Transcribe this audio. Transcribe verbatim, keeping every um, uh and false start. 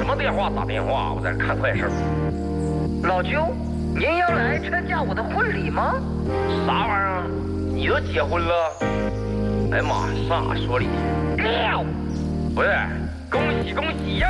么电话打电话？我在这看快事。 老舅，您要来参加我的婚礼吗？ 啥玩意儿？你都结婚了？哎呀妈，上哪说理去？不是，恭喜恭喜呀！